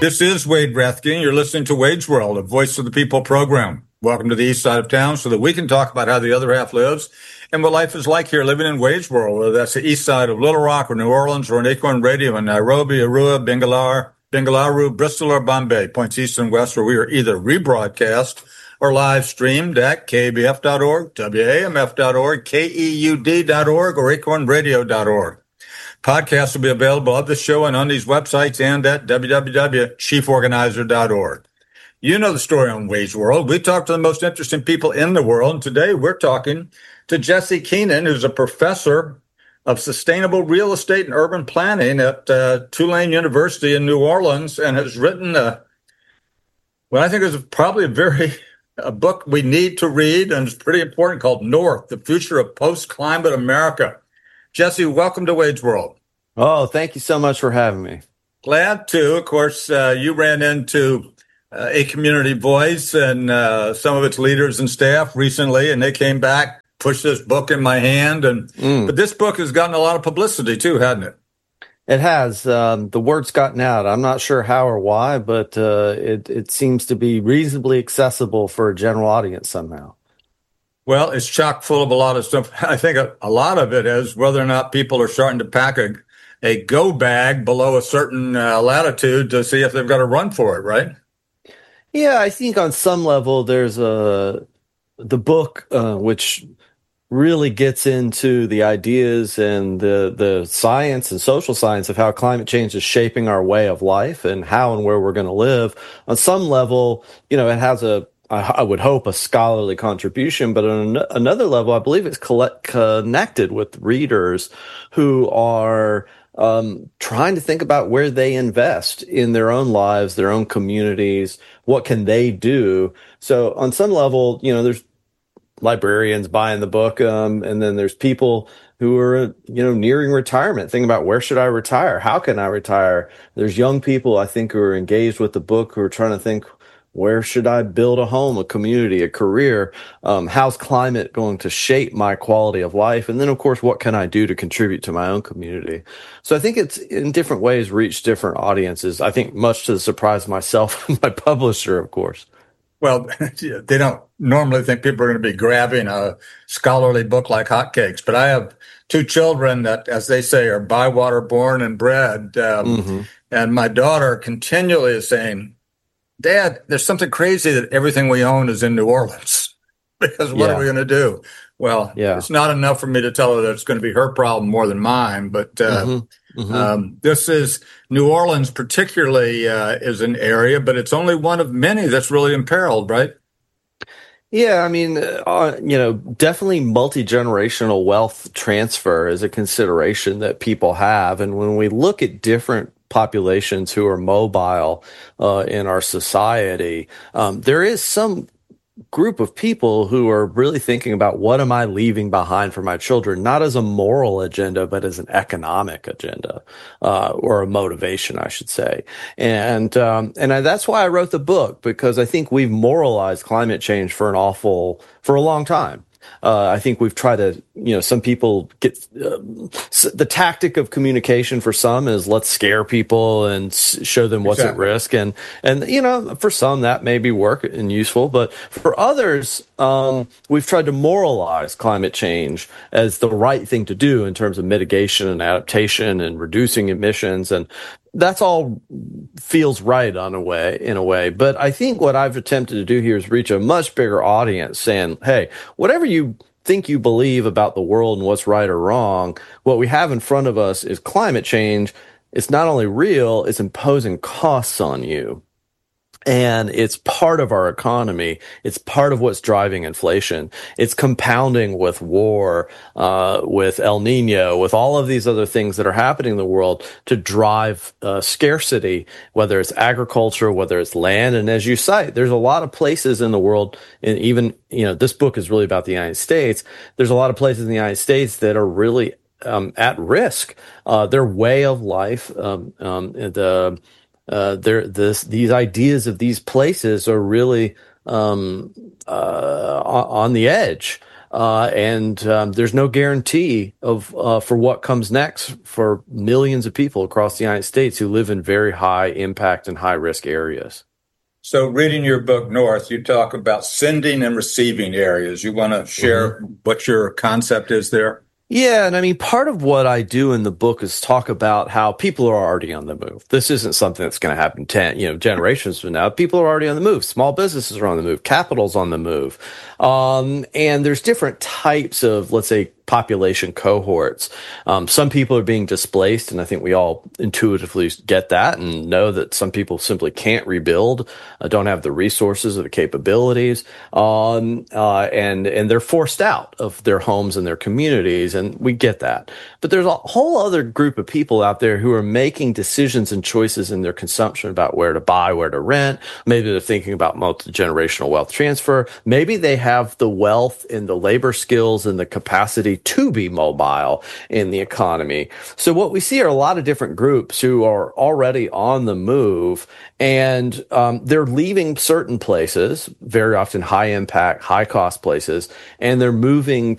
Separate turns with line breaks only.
This is Wade Rathke. You're listening to Wade's World, a Voice of the People program. Welcome to the east side of town so that we can talk about how the other half lives and what life is like here living in Wade's World, whether that's the east side of Little Rock or New Orleans or on Acorn Radio in Nairobi, Arua, Bengaluru, Bristol, or Bombay, points east and west, where we are either rebroadcast or live streamed at kbf.org, wamf.org, keud.org, or acornradio.org. Podcasts will be available of the show and on these websites and at www.chieforganizer.org. You know the story on Wade's World. We talk to the most interesting people in the world, and today we're talking to Jesse Keenan, who's a professor of sustainable real estate and urban planning at Tulane University in New Orleans, and has written I think is probably a book we need to read, and it's pretty important, called North, The Future of Post-Climate America. Jesse, welcome to Wade's World.
Oh, thank you so much for having me.
Glad to. Of course, you ran into A Community Voice and some of its leaders and staff recently, and they came back, pushed this book in my hand. But this book has gotten a lot of publicity too, hasn't it?
It has. The word's gotten out. I'm not sure how or why, but it seems to be reasonably accessible for a general audience somehow.
Well, it's chock full of a lot of stuff. I think a lot of it is whether or not people are starting to pack a go bag below a certain latitude to see if they've got to run for it, right?
Yeah, I think on some level there's the book, which really gets into the ideas and the science and social science of how climate change is shaping our way of life and how and where we're going to live. On some level, it has I would hope, a scholarly contribution, but on another level, I believe it's connected with readers who are trying to think about where they invest in their own lives, their own communities, what can they do. So on some level, there's librarians buying the book, and then there's people who are, nearing retirement, thinking about where should I retire? How can I retire? There's young people, I think, who are engaged with the book, who are trying to think, where should I build a home, a community, a career? How's climate going to shape my quality of life? And then, of course, what can I do to contribute to my own community? So I think it's in different ways reached different audiences. I think much to the surprise of myself and my publisher, of course.
Well, they don't normally think people are going to be grabbing a scholarly book like hotcakes, but I have two children that, as they say, are by-water born and bred. And my daughter continually is saying, Dad, there's something crazy that everything we own is in New Orleans, because what are we going to do? Well, it's not enough for me to tell her that it's going to be her problem more than mine. But this is New Orleans particularly is an area, but it's only one of many that's really imperiled, right?
Yeah, I mean, definitely multi-generational wealth transfer is a consideration that people have. And when we look at different populations who are mobile in our society, there is some group of people who are really thinking about what am I leaving behind for my children, not as a moral agenda, but as an economic agenda, or a motivation, I should say. And that's why I wrote the book, because I think we've moralized climate change for a long time. I think we've tried to, some people get the tactic of communication for some is let's scare people and show them what's at risk. And for some that may be work and useful, but for others, we've tried to moralize climate change as the right thing to do in terms of mitigation and adaptation and reducing emissions. And that's all feels right in a way. But I think what I've attempted to do here is reach a much bigger audience saying, hey, whatever you think you believe about the world and what's right or wrong, what we have in front of us is climate change. It's not only real, it's imposing costs on you. And it's part of our economy. It's part of what's driving inflation. It's compounding with war, with El Nino, with all of these other things that are happening in the world to drive scarcity, whether it's agriculture, whether it's land. And as you cite, there's a lot of places in the world, and even, this book is really about the United States. There's a lot of places in the United States that are really at risk. Their way of life, these ideas of these places are really on the edge. and there's no guarantee of for what comes next for millions of people across the United States who live in very high impact and high risk areas.
So reading your book, North, you talk about sending and receiving areas. You want to share what your concept is there?
Yeah, and I mean, part of what I do in the book is talk about how people are already on the move. This isn't something that's going to happen generations from now. People are already on the move. Small businesses are on the move. Capital's on the move. And there's different types of, let's say, population cohorts. Some people are being displaced, and I think we all intuitively get that and know that some people simply can't rebuild, don't have the resources or the capabilities, and they're forced out of their homes and their communities, and we get that. But there's a whole other group of people out there who are making decisions and choices in their consumption about where to buy, where to rent. Maybe they're thinking about multi-generational wealth transfer. Maybe they have the wealth and the labor skills and the capacity to be mobile in the economy. So what we see are a lot of different groups who are already on the move, and they're leaving certain places, very often high impact, high cost places, and they're moving